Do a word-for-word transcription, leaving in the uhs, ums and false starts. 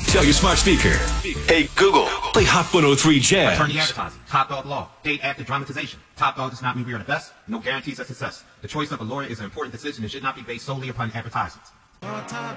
Tell your smart speaker. Hey, Google. Play Hot one oh three Jazz. Attorney advertising, Top Dog Law, date after dramatization. Top Dog does not mean we are the best. No guarantees of success. The choice of a lawyer is an important decision and should not be based solely upon advertisements. All time